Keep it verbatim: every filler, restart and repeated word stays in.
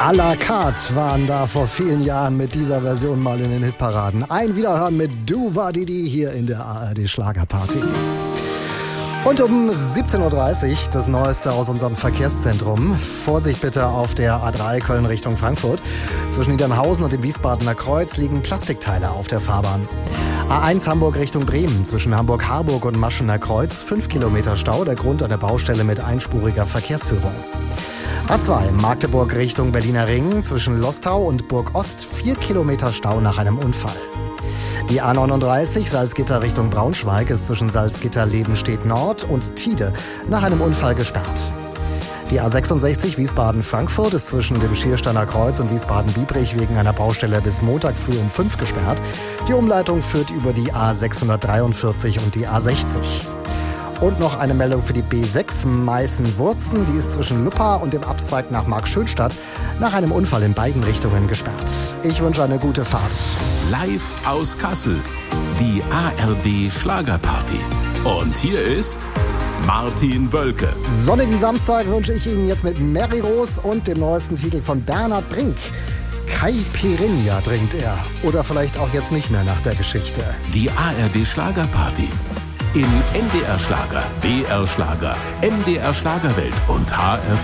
À la carte waren da vor vielen Jahren mit dieser Version mal in den Hitparaden. Ein Wiederhören mit Du Wadidi hier in der A R D Schlagerparty. Und um siebzehn Uhr dreißig das Neueste aus unserem Verkehrszentrum. Vorsicht bitte auf der A drei Köln Richtung Frankfurt. Zwischen Niedernhausen und dem Wiesbadener Kreuz liegen Plastikteile auf der Fahrbahn. A eins Hamburg Richtung Bremen. Zwischen Hamburg-Harburg und Maschener Kreuz fünf Kilometer Stau. Der Grund eine Baustelle mit einspuriger Verkehrsführung. A zwei Magdeburg Richtung Berliner Ring. Zwischen Lostau und Burg Ost vier Kilometer Stau nach einem Unfall. Die A neununddreißig Salzgitter Richtung Braunschweig ist zwischen Salzgitter-Lebenstedt Nord und Tide nach einem Unfall gesperrt. Die A sechsundsechzig Wiesbaden-Frankfurt ist zwischen dem Schiersteiner Kreuz und Wiesbaden-Biebrich wegen einer Baustelle bis Montag früh um fünf gesperrt. Die Umleitung führt über die A sechshundertdreiundvierzig und die A sechzig. Und noch eine Meldung für die B sechs Meißen-Wurzen. Die ist zwischen Luppa und dem Abzweig nach Markschönstadt nach einem Unfall in beiden Richtungen gesperrt. Ich wünsche eine gute Fahrt. Live aus Kassel, die A R D Schlagerparty. Und hier ist Martin Wölke. Sonnigen Samstag wünsche ich Ihnen jetzt mit Mary Rose und dem neuesten Titel von Bernhard Brink. Caipirinha trinkt er. Oder vielleicht auch jetzt nicht mehr nach der Geschichte. Die A R D Schlagerparty. In N D R Schlager, B R Schlager, M D R Schlagerwelt und H R